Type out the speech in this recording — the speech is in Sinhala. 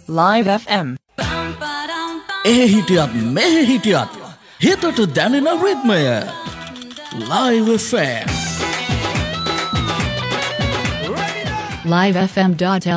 Live FM. ඒ හිටියත් මෙහෙ හිටියත් හිතට දැනෙන රිද්මය Live FM. livefm.lk